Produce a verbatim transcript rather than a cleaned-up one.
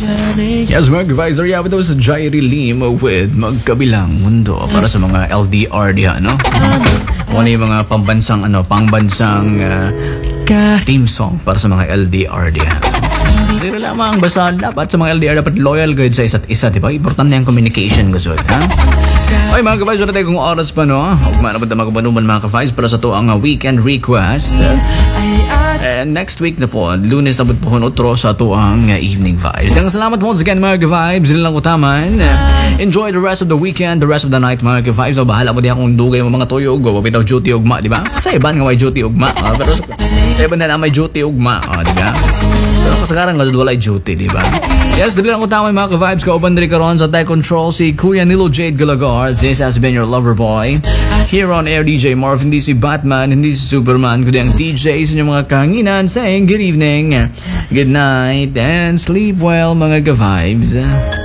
Yes, mga ka-vibes, are you ito sa Jairi Lim with Magkabilang Mundo para sa mga L D R diha, no? Ano yung mga pambansang, ano, pangbansang uh, team song para sa mga L D R diha. Zero lamang, basta dapat sa mga L D R dapat loyal good sa isa't isa, diba? Importante yung communication, gusod, ha? Okay, mga ka-vibes, wala tayo kung oras pa, no? Huwag manapad na magkabanuman, mga ka-vibes, para sa to ang uh, weekend request. And next week na po, Lunes na po otro sa to ang uh, evening vibes. Ang salamat once again, mga ka-vibes. Yun lang utaman. Enjoy the rest of the weekend, the rest of the night, mga ka-vibes. So, bahala mo di akong dugay mo mga tuyog. Wapit daw duty ugma, di ba? Sa iban nga may duty ugma. Uh, pero sa iban na may duty ugma, uh, di ba? Pero kasagaran nga wala duty, di ba? Yes, dali lang utaman, mga ka-vibes. Kauban rin karon sa Tech Control si Kuya Nilo Jade Galagar. This has been your lover boy. Here on air, D J Marv. Hindi si Batman, hindi si Superman, kundi ang D J sa inyong mga kahanginan saying good evening, good night, and sleep well, mga ka-vibes.